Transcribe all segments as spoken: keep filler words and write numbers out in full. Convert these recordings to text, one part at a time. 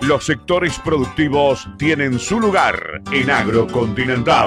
Los sectores productivos tienen su lugar en Agrocontinental.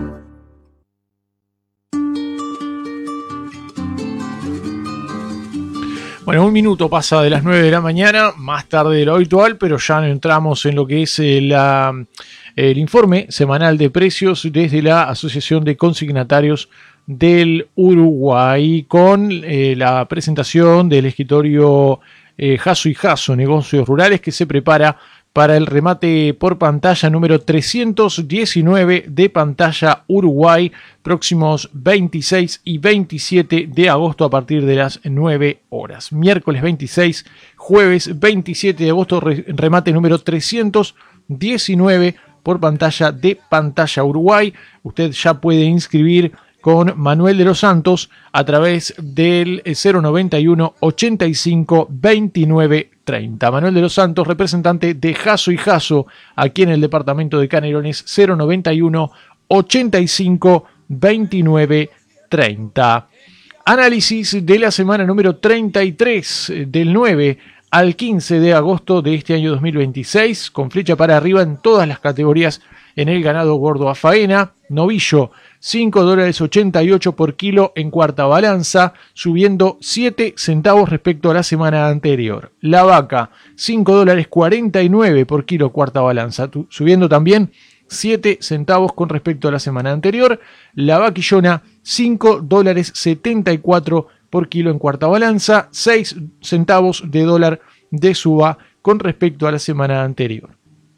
Bueno, un minuto pasa de las nueve de la mañana, más tarde de lo habitual, pero ya entramos en lo que es la, el informe semanal de precios desde la Asociación de Consignatarios del Uruguay, con eh, la presentación del escritorio eh, Jasso y Jasso, Negocios Rurales, que se prepara para el remate por pantalla número trescientos diecinueve de Pantalla Uruguay, próximos veintiséis y veintisiete de agosto a partir de las nueve horas. Miércoles veintiséis, jueves veintisiete de agosto, re remate número trescientos diecinueve por pantalla de Pantalla Uruguay. Usted ya puede inscribir con Manuel de los Santos a través del cero noventa y uno, ochenta y cinco, veintinueve, treinta. Manuel de los Santos, representante de Jasso y Jasso, aquí en el departamento de Canelones, cero noventa y uno, ochenta y cinco, veintinueve, treinta. Análisis de la semana número treinta y tres, del nueve al quince de agosto de este año dos mil veintiséis, con flecha para arriba en todas las categorías en el ganado gordo a faena. Novillo, cinco dólares ochenta y ocho por kilo en cuarta balanza, subiendo siete centavos respecto a la semana anterior. La vaca, cinco dólares cuarenta y nueve por kilo cuarta balanza, subiendo también siete centavos con respecto a la semana anterior. La vaquillona, cinco dólares setenta y cuatro por kilo en cuarta balanza, seis centavos de dólar de suba con respecto a la semana anterior.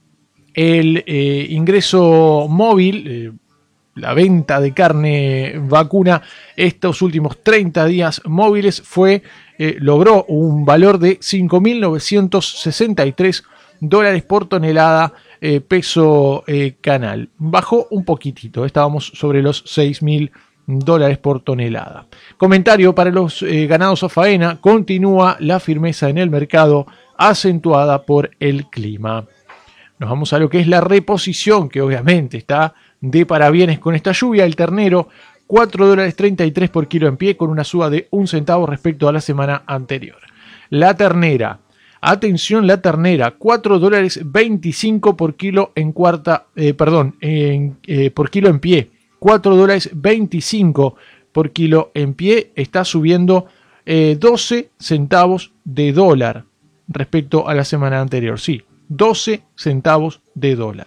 El eh, ingreso móvil, eh, la venta de carne vacuna estos últimos treinta días móviles fue, eh, logró un valor de cinco mil novecientos sesenta y tres dólares por tonelada, eh, peso eh, canal. Bajó un poquitito, estábamos sobre los seis mil dólares por tonelada. Comentario para los eh, ganados a faena: continúa la firmeza en el mercado, acentuada por el clima. Nos vamos a lo que es la reposición, que obviamente está de parabienes con esta lluvia. El ternero, cuatro dólares treinta y tres por kilo en pie, con una suba de un centavo respecto a la semana anterior. La ternera, atención, la ternera, cuatro dólares veinticinco por kilo en cuarta, eh, perdón, en, eh, por kilo en pie, cuatro dólares veinticinco por kilo en pie, está subiendo eh, doce centavos de dólar respecto a la semana anterior, sí, doce centavos de dólar.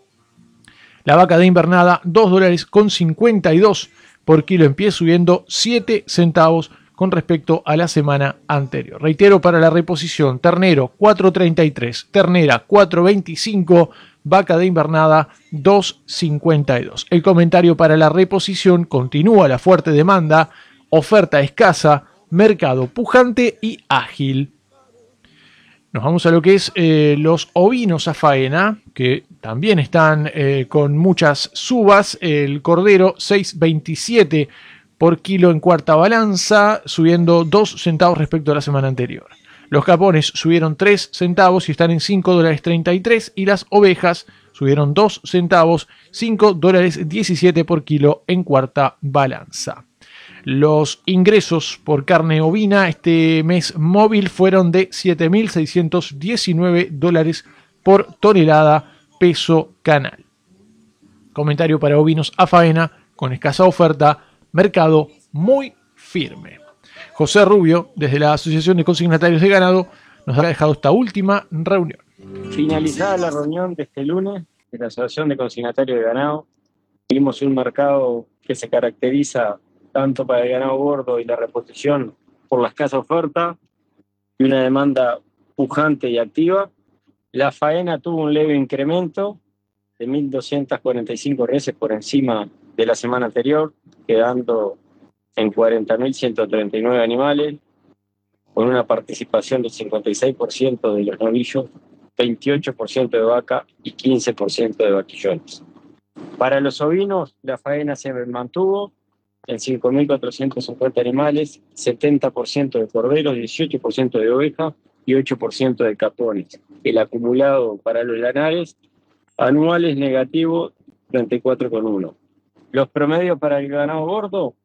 La vaca de invernada, dos dólares con cincuenta y dos por kilo en pie, subiendo siete centavos con respecto a la semana anterior. Reitero, para la reposición: ternero, cuatro treinta y tres, ternera, cuatro veinticinco, vaca de invernada, dos cincuenta y dos. El comentario para la reposición: continúa la fuerte demanda, oferta escasa, mercado pujante y ágil. Nos vamos a lo que es eh, los ovinos a faena, que también están eh, con muchas subas. El cordero, seis veintisiete por kilo en cuarta balanza, subiendo dos centavos respecto a la semana anterior. Los capones subieron tres centavos y están en cinco dólares treinta y tres, y las ovejas subieron dos centavos, cinco dólares diecisiete por kilo en cuarta balanza. Los ingresos por carne ovina este mes móvil fueron de siete mil seiscientos diecinueve dólares por tonelada, peso canal. Comentario para ovinos a faena: con escasa oferta, mercado muy firme. José Rubio, desde la Asociación de Consignatarios de Ganado, nos ha dejado esta última reunión. Finalizada la reunión de este lunes de la Asociación de Consignatarios de Ganado, vimos un mercado que se caracteriza tanto para el ganado gordo y la reposición por la escasa oferta y una demanda pujante y activa. La faena tuvo un leve incremento de mil doscientas cuarenta y cinco reses por encima de la semana anterior, quedando en cuarenta mil ciento treinta y nueve animales, con una participación del cincuenta y seis por ciento de los novillos, veintiocho por ciento de vaca y quince por ciento de vaquillones. Para los ovinos, la faena se mantuvo en cinco mil cuatrocientos cincuenta animales, setenta por ciento de corderos, dieciocho por ciento de ovejas y ocho por ciento de capones. El acumulado para los lanares anuales negativo treinta y cuatro coma uno. Los promedios para el ganado gordo